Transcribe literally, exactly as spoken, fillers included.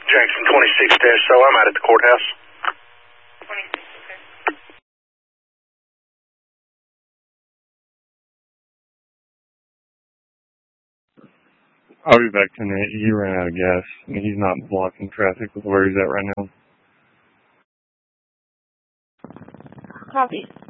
Jackson twenty-six dash, so I'm out at the courthouse. twenty-six, okay. I'll be back in a minute. He ran out of gas. He's not blocking traffic with where he's at right now. Copy.